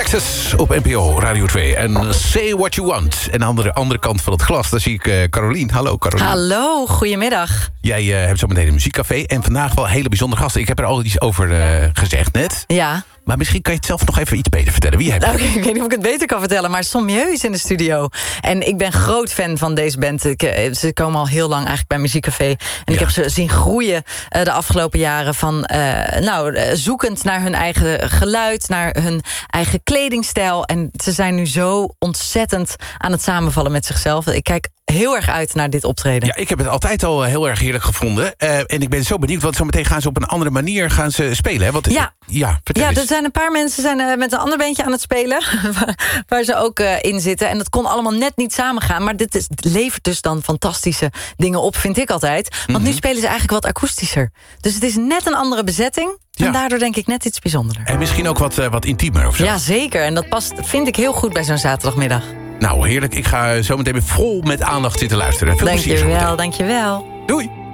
Access op NPO Radio 2. En Say What You Want. En aan de andere kant van het glas, daar zie ik Carolien. Hallo Carolien. Hallo, goedemiddag. Jij hebt zo meteen een muziekcafé. En vandaag wel hele bijzondere gasten. Ik heb er al iets over gezegd net. Ja. Maar misschien kan je het zelf nog even iets beter vertellen. Wie heb je? Nou, ik weet niet of ik het beter kan vertellen, maar Sommieu is in de studio. En ik ben groot fan van deze band. Ze komen al heel lang eigenlijk bij Muziekcafé. En ik heb ze zien groeien de afgelopen jaren van zoekend naar hun eigen geluid, naar hun eigen kledingstijl. En ze zijn nu zo ontzettend aan het samenvallen met zichzelf. Ik kijk heel erg uit naar dit optreden. Ja, ik heb het altijd al heel erg heerlijk gevonden. En ik ben zo benieuwd, want zometeen gaan ze op een andere manier spelen. Hè? Want, vertel eens. Er zijn een paar mensen met een ander bandje aan het spelen. Waar ze ook in zitten. En dat kon allemaal net niet samengaan. Maar dit levert dus dan fantastische dingen op, vind ik altijd. Want nu spelen ze eigenlijk wat akoestischer. Dus het is net een andere bezetting. En daardoor denk ik net iets bijzonderder. En misschien ook wat intiemer of zo. Ja, zeker. En dat past, vind ik, heel goed bij zo'n zaterdagmiddag. Nou, heerlijk. Ik ga zo meteen vol met aandacht zitten luisteren. Veel plezier. Dankjewel. Doei.